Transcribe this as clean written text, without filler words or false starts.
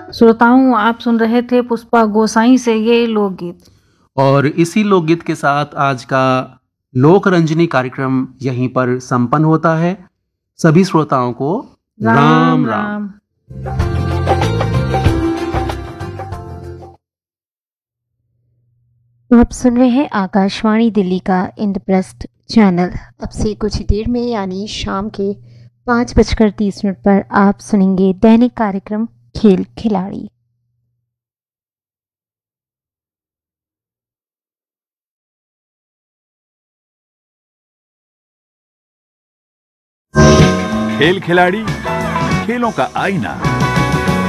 श्रोताओं, आप सुन रहे थे पुष्पा गोसाई से ये लोकगीत। और इसी लोकगीत के साथ आज का लोक रंजनी कार्यक्रम यहीं पर संपन्न होता है। सभी श्रोताओं को राम राम। आप सुन रहे हैं आकाशवाणी दिल्ली का इंद्रप्रस्थ चैनल। अब से कुछ देर में यानी शाम के 5:30 पर आप सुनेंगे दैनिक कार्यक्रम खेल खिलाड़ी। खेल खिलाड़ी, खेलों का आईना।